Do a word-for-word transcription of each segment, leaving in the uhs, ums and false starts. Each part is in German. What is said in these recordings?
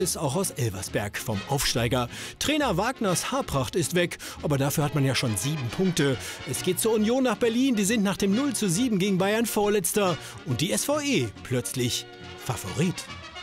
Ist auch aus Elversberg vom Aufsteiger. Trainer Wagners Haarpracht ist weg, aber dafür hat man ja schon sieben Punkte. Es geht zur Union nach Berlin, die sind nach dem null zu sieben gegen Bayern Vorletzter. Und die S V E plötzlich Favorit.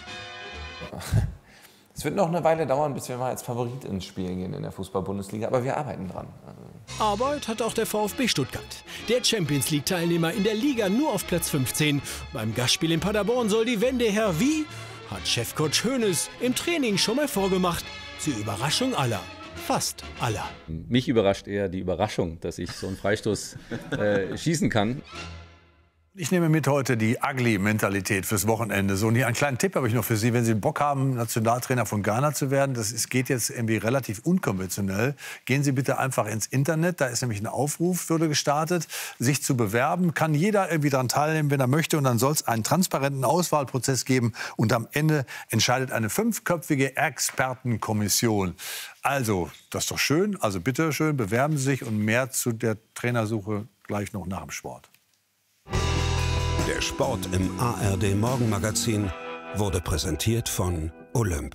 Es wird noch eine Weile dauern, bis wir mal als Favorit ins Spiel gehen in der Fußball-Bundesliga, aber wir arbeiten dran. Arbeit hat auch der VfB Stuttgart. Der Champions-League-Teilnehmer in der Liga nur auf Platz fünfzehn. Beim Gastspiel in Paderborn soll die Wende her wie? Hat Chefcoach Hoeneß im Training schon mal vorgemacht. Zur Überraschung aller. Fast aller. Mich überrascht eher die Überraschung, dass ich so einen Freistoß äh, schießen kann. Ich nehme mit heute die Ugly-Mentalität fürs Wochenende. So, und hier einen kleinen Tipp habe ich noch für Sie. Wenn Sie Bock haben, Nationaltrainer von Ghana zu werden, das ist, geht jetzt irgendwie relativ unkonventionell. Gehen Sie bitte einfach ins Internet. Da ist nämlich ein Aufruf, wurde gestartet, sich zu bewerben. Kann jeder irgendwie daran teilnehmen, wenn er möchte. Und dann soll es einen transparenten Auswahlprozess geben. Und am Ende entscheidet eine fünfköpfige Expertenkommission. Also, das ist doch schön. Also bitte schön, bewerben Sie sich. Und mehr zu der Trainersuche gleich noch nach dem Sport. Der Sport im A R D-Morgenmagazin wurde präsentiert von Olymp.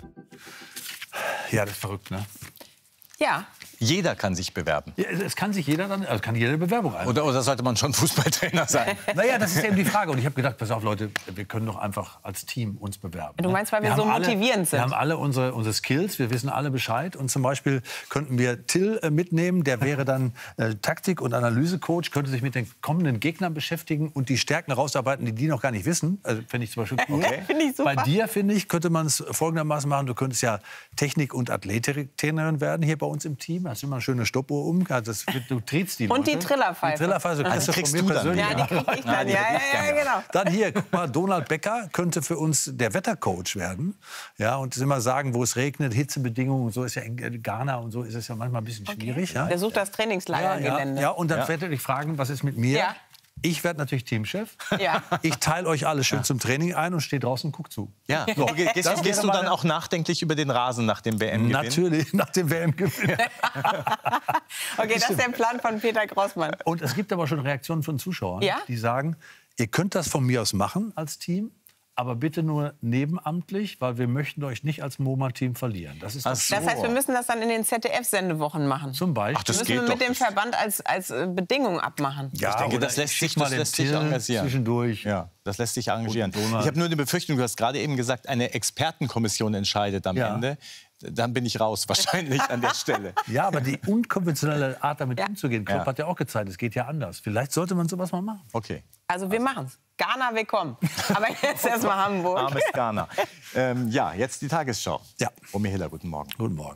Ja, das ist verrückt, ne? Ja. Jeder kann sich bewerben. Ja, es kann sich jeder dann, also kann jede Bewerbung ein. Oder, oder sollte man schon Fußballtrainer sein? Naja, das ist eben die Frage. Und ich habe gedacht, pass auf, Leute, wir können doch einfach als Team uns bewerben. Du meinst, weil wir, wir so motivierend alle, sind? Wir haben alle unsere, unsere Skills, wir wissen alle Bescheid. Und zum Beispiel könnten wir Till äh, mitnehmen, der wäre dann äh, Taktik- und Analysecoach, könnte sich mit den kommenden Gegnern beschäftigen und die Stärken rausarbeiten, die die noch gar nicht wissen. Also fände ich zum Beispiel cool. Okay. Find ich super. Bei dir, finde ich, könnte man es folgendermaßen machen. Du könntest ja Technik- und Athletiktrainerin werden hier bei uns im Team. Hast immer eine schöne Stoppuhr um. Das, du trittst die Leute. Und die Trillerpfeife. Die Trillerpfeife also kriegst du dann. Ja, die krieg ich dann. Ja, ja, ja, genau. Dann hier, guck mal, Donald Becker könnte für uns der Wettercoach werden. Ja, und immer sagen, wo es regnet, Hitzebedingungen und so ist ja in Ghana und so ist es ja manchmal ein bisschen schwierig. Okay. Ja. Der sucht das Trainingslagergelände. Ja, ja, ja, und dann Ja. werde ich fragen, was ist mit mir? Ja. Ich werde natürlich Teamchef. Ja. Ich teile euch alle schön zum Training ein und stehe draußen und guck zu. Ja. So, Ge- Gehst, das gehst wäre du dann meine- auch nachdenklich über den Rasen nach dem W M-Gewinn? Natürlich, nach dem W M-Gewinn. Okay, das ist der Plan von Peter Grossmann. Und es gibt aber schon Reaktionen von Zuschauern, Ja? die sagen, ihr könnt das von mir aus machen als Team, aber bitte nur nebenamtlich, weil wir möchten euch nicht als MoMA-Team verlieren. Das ist Ach das so. Das heißt, wir müssen das dann in den Z D F-Sendewochen machen. zum Beispiel. Ach, das müssen geht wir doch. mit dem Verband als, als äh, Bedingung abmachen. Ja, Ich denke, oder das lässt schick sich- mal das den lässt sich Till engagieren. Zwischendurch. Ja, das lässt sich arrangieren. Und Donald. Ich habe nur eine Befürchtung, du hast gerade eben gesagt, eine Expertenkommission entscheidet am Ja. Ende. Dann bin ich raus, wahrscheinlich an der Stelle. Ja, aber die unkonventionelle Art, damit Ja. umzugehen, Klopp Ja. hat ja auch gezeigt, es geht ja anders. Vielleicht sollte man sowas mal machen. Okay. Also wir machen's. Ghana, willkommen. Aber jetzt erstmal Hamburg. Armes Ghana. ähm, ja, jetzt die Tagesschau. Ja. Romy Hiller, guten Morgen. Guten Morgen.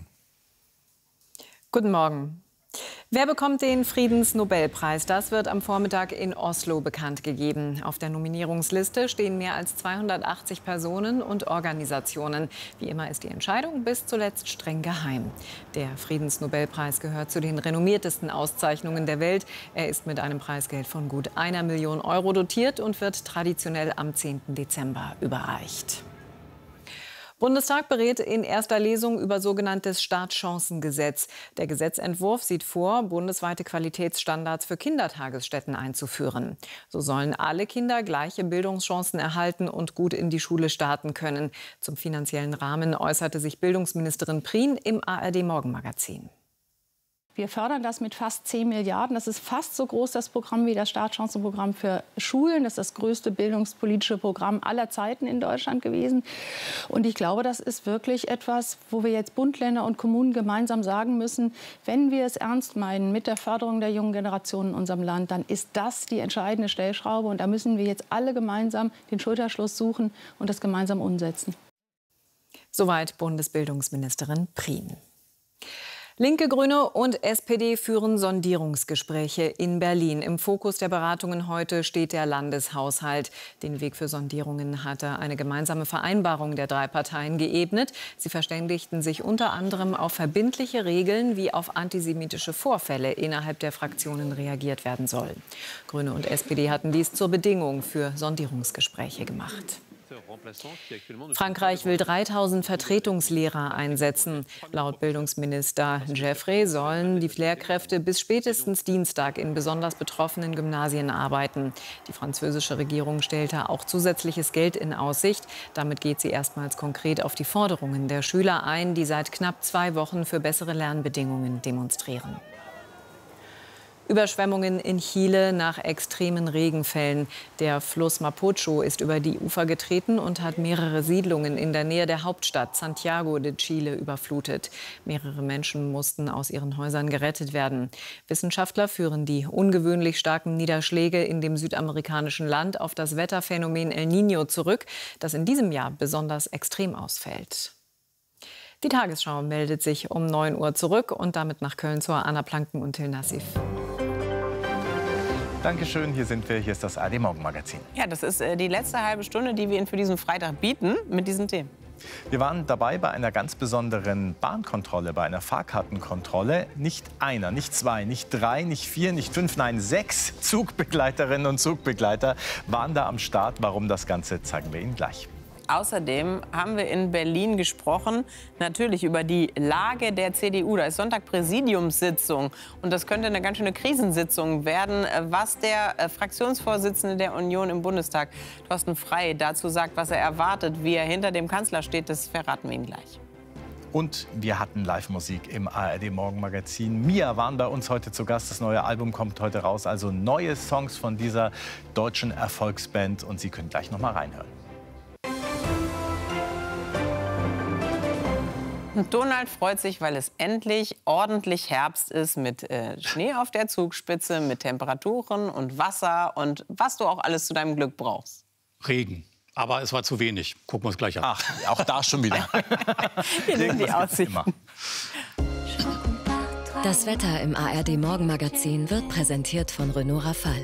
Guten Morgen. Wer bekommt den Friedensnobelpreis? Das wird am Vormittag in Oslo bekannt gegeben. Auf der Nominierungsliste stehen mehr als zweihundertachtzig Personen und Organisationen. Wie immer ist die Entscheidung bis zuletzt streng geheim. Der Friedensnobelpreis gehört zu den renommiertesten Auszeichnungen der Welt. Er ist mit einem Preisgeld von gut einer Million Euro dotiert und wird traditionell am zehnten Dezember überreicht. Bundestag berät in erster Lesung über sogenanntes Startchancengesetz. Der Gesetzentwurf sieht vor, bundesweite Qualitätsstandards für Kindertagesstätten einzuführen. So sollen alle Kinder gleiche Bildungschancen erhalten und gut in die Schule starten können. Zum finanziellen Rahmen äußerte sich Bildungsministerin Prien im A R D-Morgenmagazin. Wir fördern das mit fast zehn Milliarden. Das ist fast so groß, das Programm, wie das Startchancenprogramm für Schulen. Das ist das größte bildungspolitische Programm aller Zeiten in Deutschland gewesen. Und ich glaube, das ist wirklich etwas, wo wir jetzt Bund, Länder und Kommunen gemeinsam sagen müssen, wenn wir es ernst meinen mit der Förderung der jungen Generation in unserem Land, dann ist das die entscheidende Stellschraube. Und da müssen wir jetzt alle gemeinsam den Schulterschluss suchen und das gemeinsam umsetzen. Soweit Bundesbildungsministerin Prien. Linke, Grüne und S P D führen Sondierungsgespräche in Berlin. Im Fokus der Beratungen heute steht der Landeshaushalt. Den Weg für Sondierungen hatte eine gemeinsame Vereinbarung der drei Parteien geebnet. Sie verständigten sich unter anderem auf verbindliche Regeln, wie auf antisemitische Vorfälle innerhalb der Fraktionen reagiert werden soll. Grüne und S P D hatten dies zur Bedingung für Sondierungsgespräche gemacht. Frankreich will dreitausend Vertretungslehrer einsetzen. Laut Bildungsminister Jeffrey sollen die Lehrkräfte bis spätestens Dienstag in besonders betroffenen Gymnasien arbeiten. Die französische Regierung stellte auch zusätzliches Geld in Aussicht. Damit geht sie erstmals konkret auf die Forderungen der Schüler ein, die seit knapp zwei Wochen für bessere Lernbedingungen demonstrieren. Überschwemmungen in Chile nach extremen Regenfällen. Der Fluss Mapocho ist über die Ufer getreten und hat mehrere Siedlungen in der Nähe der Hauptstadt Santiago de Chile überflutet. Mehrere Menschen mussten aus ihren Häusern gerettet werden. Wissenschaftler führen die ungewöhnlich starken Niederschläge in dem südamerikanischen Land auf das Wetterphänomen El Niño zurück, das in diesem Jahr besonders extrem ausfällt. Die Tagesschau meldet sich um neun Uhr zurück und damit nach Köln zu Anna Planken und Till Nassif. Dankeschön, hier sind wir. Hier ist das A R D-Morgenmagazin. Ja, das ist äh, die letzte halbe Stunde, die wir Ihnen für diesen Freitag bieten mit diesen Themen. Wir waren dabei bei einer ganz besonderen Bahnkontrolle, bei einer Fahrkartenkontrolle. Nicht einer, nicht zwei, nicht drei, nicht vier, nicht fünf, nein, sechs Zugbegleiterinnen und Zugbegleiter waren da am Start. Warum das Ganze, zeigen wir Ihnen gleich. Außerdem haben wir in Berlin gesprochen, natürlich über die Lage der C D U. Da ist Sonntag Präsidiumssitzung und das könnte eine ganz schöne Krisensitzung werden. Was der Fraktionsvorsitzende der Union im Bundestag, Thorsten Frey, dazu sagt, was er erwartet, wie er hinter dem Kanzler steht, das verraten wir Ihnen gleich. Und wir hatten Live-Musik im A R D-Morgenmagazin. Mia waren bei uns heute zu Gast. Das neue Album kommt heute raus. Also neue Songs von dieser deutschen Erfolgsband. Und Sie können gleich noch mal reinhören. Und Donald freut sich, weil es endlich ordentlich Herbst ist mit äh, Schnee auf der Zugspitze, mit Temperaturen und Wasser und was du auch alles zu deinem Glück brauchst. Regen. Aber es war zu wenig. Gucken wir uns gleich an. Ach, auch da schon wieder. Hier sind die Aussichten. Das Wetter im A R D-Morgenmagazin wird präsentiert von Renault Rafale.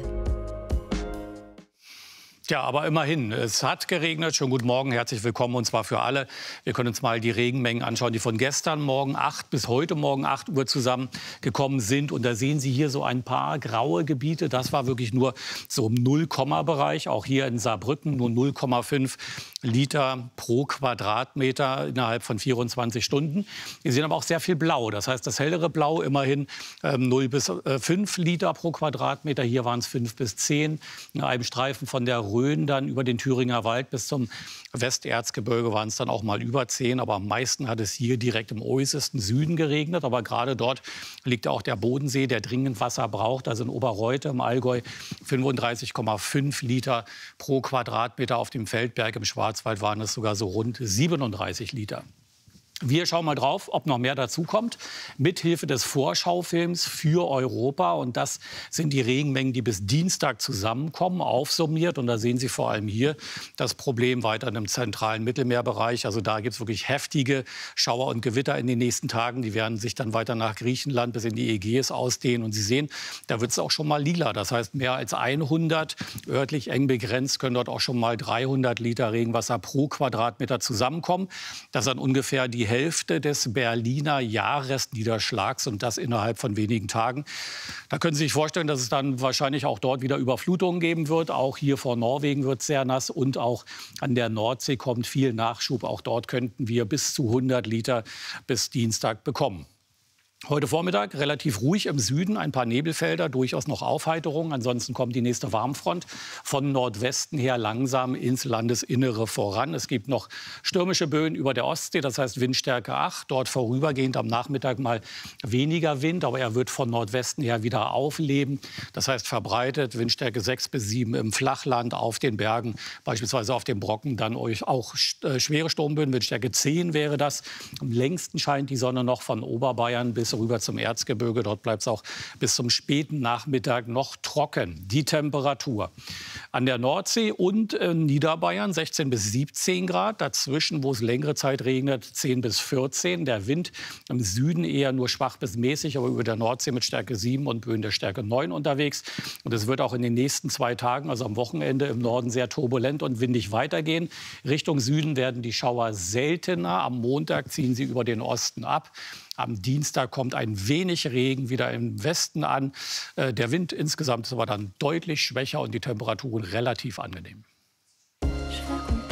Ja, aber immerhin, es hat geregnet. Schönen guten Morgen, herzlich willkommen und zwar für alle. Wir können uns mal die Regenmengen anschauen, die von gestern Morgen acht bis heute Morgen acht Uhr zusammengekommen sind. Und da sehen Sie hier so ein paar graue Gebiete. Das war wirklich nur so im Null-Komma-Bereich. Auch hier in Saarbrücken nur null Komma fünf Liter pro Quadratmeter innerhalb von vierundzwanzig Stunden. Wir sehen aber auch sehr viel Blau. Das heißt, das hellere Blau immerhin ähm, null bis fünf Liter pro Quadratmeter. Hier waren es fünf bis zehn. In einem Streifen von der Rhön dann über den Thüringer Wald bis zum Westerzgebirge waren es dann auch mal über zehn. Aber am meisten hat es hier direkt im äußersten Süden geregnet. Aber gerade dort liegt auch der Bodensee, der dringend Wasser braucht. Also in Oberreute im Allgäu fünfunddreißig Komma fünf Liter pro Quadratmeter. Auf dem Feldberg im Schwarzwald waren es sogar so rund siebenunddreißig Liter. Wir schauen mal drauf, ob noch mehr dazukommt, mithilfe des Vorschaufilms für Europa. Und das sind die Regenmengen, die bis Dienstag zusammenkommen, aufsummiert. Und da sehen Sie vor allem hier das Problem weiter im zentralen Mittelmeerbereich. Also da gibt es wirklich heftige Schauer und Gewitter in den nächsten Tagen. Die werden sich dann weiter nach Griechenland bis in die Ägäis ausdehnen. Und Sie sehen, da wird es auch schon mal lila. Das heißt, mehr als hundert, örtlich eng begrenzt, können dort auch schon mal dreihundert Liter Regenwasser pro Quadratmeter zusammenkommen. Das sind ungefähr die Hälfte des Berliner Jahresniederschlags und das innerhalb von wenigen Tagen. Da können Sie sich vorstellen, dass es dann wahrscheinlich auch dort wieder Überflutungen geben wird. Auch hier vor Norwegen wird es sehr nass und auch an der Nordsee kommt viel Nachschub. Auch dort könnten wir bis zu hundert Liter bis Dienstag bekommen. Heute Vormittag relativ ruhig im Süden, ein paar Nebelfelder, durchaus noch Aufheiterung. Ansonsten kommt die nächste Warmfront von Nordwesten her langsam ins Landesinnere voran. Es gibt noch stürmische Böen über der Ostsee, das heißt Windstärke acht. Dort vorübergehend am Nachmittag mal weniger Wind, aber er wird von Nordwesten her wieder aufleben. Das heißt verbreitet Windstärke sechs bis sieben im Flachland, auf den Bergen, beispielsweise auf dem Brocken, dann auch schwere Sturmböen. Windstärke zehn wäre das. Am längsten scheint die Sonne noch von Oberbayern bis rüber zum Erzgebirge. Dort bleibt es auch bis zum späten Nachmittag noch trocken. Die Temperatur an der Nordsee und in Niederbayern sechzehn bis siebzehn Grad. Dazwischen, wo es längere Zeit regnet, zehn bis vierzehn. Der Wind im Süden eher nur schwach bis mäßig, aber über der Nordsee mit Stärke sieben und Böen der Stärke neun unterwegs. Und es wird auch in den nächsten zwei Tagen, also am Wochenende, im Norden sehr turbulent und windig weitergehen. Richtung Süden werden die Schauer seltener. Am Montag ziehen sie über den Osten ab. Am Dienstag kommt ein wenig Regen wieder im Westen an. Der Wind insgesamt ist aber dann deutlich schwächer und die Temperaturen relativ angenehm.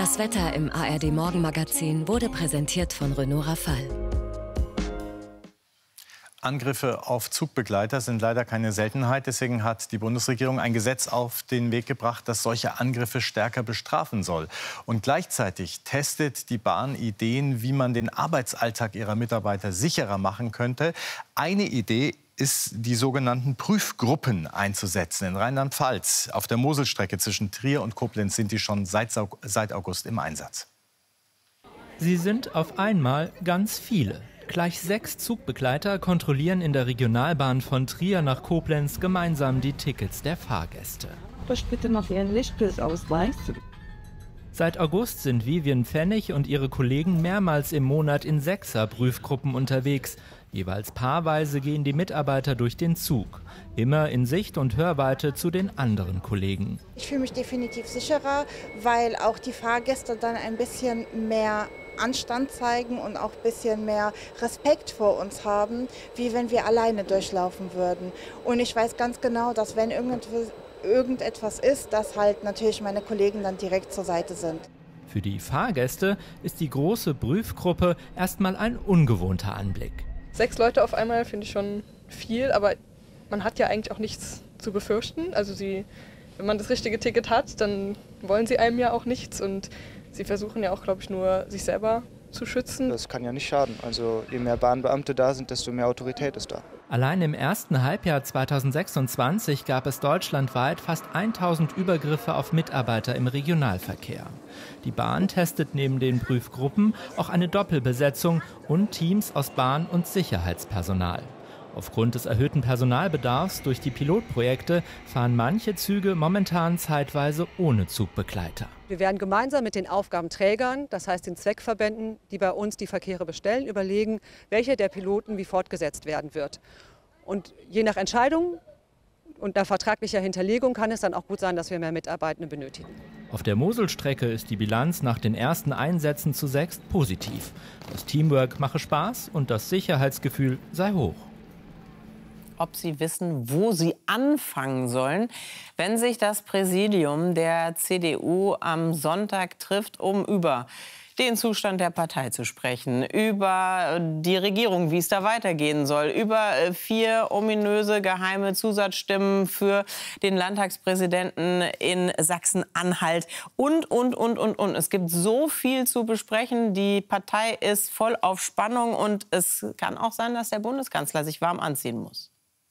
Das Wetter im A R D Morgenmagazin wurde präsentiert von Renault Rafale. Angriffe auf Zugbegleiter sind leider keine Seltenheit. Deswegen hat die Bundesregierung ein Gesetz auf den Weg gebracht, das solche Angriffe stärker bestrafen soll. Und gleichzeitig testet die Bahn Ideen, wie man den Arbeitsalltag ihrer Mitarbeiter sicherer machen könnte. Eine Idee ist, die sogenannten Prüfgruppen einzusetzen. In Rheinland-Pfalz, auf der Moselstrecke zwischen Trier und Koblenz, sind die schon seit, seit August im Einsatz. Sie sind auf einmal ganz viele. Gleich sechs Zugbegleiter kontrollieren in der Regionalbahn von Trier nach Koblenz gemeinsam die Tickets der Fahrgäste. Bitte noch Ihren Lichtbildausweis. Seit August sind Vivian Pfennig und ihre Kollegen mehrmals im Monat in Sechser-Prüfgruppen unterwegs. Jeweils paarweise gehen die Mitarbeiter durch den Zug. Immer in Sicht- und Hörweite zu den anderen Kollegen. Ich fühle mich definitiv sicherer, weil auch die Fahrgäste dann ein bisschen mehr Anstand zeigen und auch ein bisschen mehr Respekt vor uns haben, wie wenn wir alleine durchlaufen würden. Und ich weiß ganz genau, dass wenn irgendetwas ist, dass halt natürlich meine Kollegen dann direkt zur Seite sind. Für die Fahrgäste ist die große Prüfgruppe erstmal ein ungewohnter Anblick. Sechs Leute auf einmal finde ich schon viel, aber man hat ja eigentlich auch nichts zu befürchten. Also sie, wenn man das richtige Ticket hat, dann wollen sie einem ja auch nichts und sie versuchen ja auch, glaube ich, nur sich selber zu schützen. Das kann ja nicht schaden. Also je mehr Bahnbeamte da sind, desto mehr Autorität ist da. Allein im ersten Halbjahr zweitausendsechsundzwanzig gab es deutschlandweit fast tausend Übergriffe auf Mitarbeiter im Regionalverkehr. Die Bahn testet neben den Prüfgruppen auch eine Doppelbesetzung und Teams aus Bahn- und Sicherheitspersonal. Aufgrund des erhöhten Personalbedarfs durch die Pilotprojekte fahren manche Züge momentan zeitweise ohne Zugbegleiter. Wir werden gemeinsam mit den Aufgabenträgern, das heißt den Zweckverbänden, die bei uns die Verkehre bestellen, überlegen, welcher der Piloten wie fortgesetzt werden wird. Und je nach Entscheidung und nach vertraglicher Hinterlegung kann es dann auch gut sein, dass wir mehr Mitarbeitende benötigen. Auf der Moselstrecke ist die Bilanz nach den ersten Einsätzen zu sechs positiv. Das Teamwork mache Spaß und das Sicherheitsgefühl sei hoch. Ob sie wissen, wo sie anfangen sollen, wenn sich das Präsidium der C D U am Sonntag trifft, um über den Zustand der Partei zu sprechen, über die Regierung, wie es da weitergehen soll, über vier ominöse geheime Zusatzstimmen für den Landtagspräsidenten in Sachsen-Anhalt und, und, und, und, und. Es gibt so viel zu besprechen. Die Partei ist voll auf Spannung und es kann auch sein, dass der Bundeskanzler sich warm anziehen muss.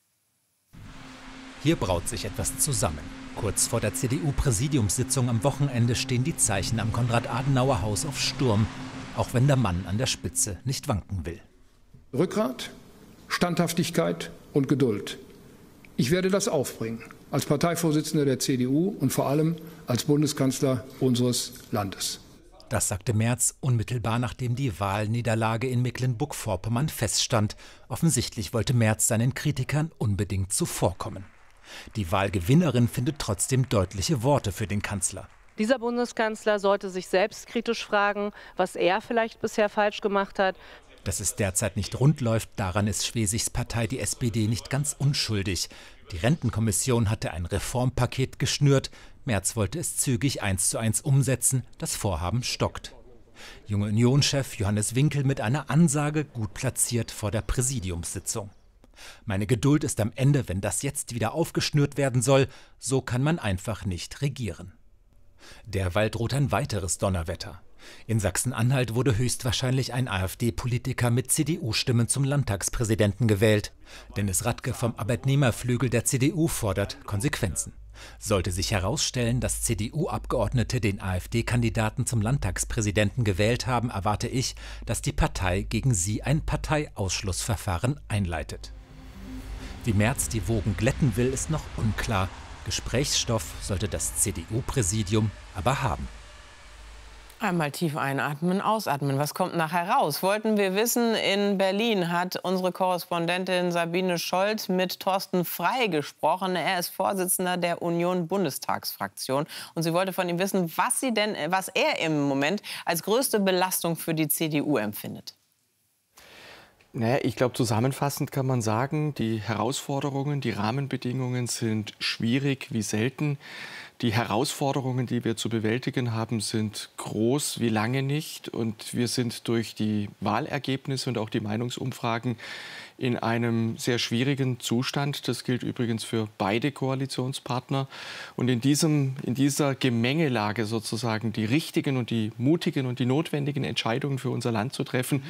Hier braut sich etwas zusammen. Kurz vor der C D U-Präsidiumssitzung am Wochenende stehen die Zeichen am Konrad-Adenauer-Haus auf Sturm, auch wenn der Mann an der Spitze nicht wanken will. Rückgrat, Standhaftigkeit und Geduld. Ich werde das aufbringen, als Parteivorsitzender der C D U und vor allem als Bundeskanzler unseres Landes. Das sagte Merz unmittelbar, nachdem die Wahlniederlage in Mecklenburg-Vorpommern feststand. Offensichtlich wollte Merz seinen Kritikern unbedingt zuvorkommen. Die Wahlgewinnerin findet trotzdem deutliche Worte für den Kanzler. Dieser Bundeskanzler sollte sich selbst kritisch fragen, was er vielleicht bisher falsch gemacht hat. Dass es derzeit nicht rund läuft, daran ist Schwesigs Partei, die S P D, nicht ganz unschuldig. Die Rentenkommission hatte ein Reformpaket geschnürt. Merz wollte es zügig eins zu eins umsetzen. Das Vorhaben stockt. Junge Union-Chef Johannes Winkel mit einer Ansage gut platziert vor der Präsidiumssitzung. Meine Geduld ist am Ende, wenn das jetzt wieder aufgeschnürt werden soll. So kann man einfach nicht regieren. Derweil droht ein weiteres Donnerwetter. In Sachsen-Anhalt wurde höchstwahrscheinlich ein AfD-Politiker mit C D U-Stimmen zum Landtagspräsidenten gewählt. Dennis Radke vom Arbeitnehmerflügel der C D U fordert Konsequenzen. Sollte sich herausstellen, dass C D U-Abgeordnete den AfD-Kandidaten zum Landtagspräsidenten gewählt haben, erwarte ich, dass die Partei gegen sie ein Parteiausschlussverfahren einleitet. Wie Merz die Wogen glätten will, ist noch unklar. Gesprächsstoff sollte das C D U-Präsidium aber haben. Einmal tief einatmen, ausatmen. Was kommt nachher raus? Wollten wir wissen. In Berlin hat unsere Korrespondentin Sabine Scholz mit Thorsten Frey gesprochen. Er ist Vorsitzender der Union-Bundestagsfraktion. Und sie wollte von ihm wissen, was, sie denn, was er im Moment als größte Belastung für die C D U empfindet. Naja, ich glaube, zusammenfassend kann man sagen, die Herausforderungen, die Rahmenbedingungen sind schwierig wie selten. Die Herausforderungen, die wir zu bewältigen haben, sind groß wie lange nicht. Und wir sind durch die Wahlergebnisse und auch die Meinungsumfragen in einem sehr schwierigen Zustand. Das gilt übrigens für beide Koalitionspartner. Und in, diesem, in dieser Gemengelage sozusagen die richtigen und die mutigen und die notwendigen Entscheidungen für unser Land zu treffen,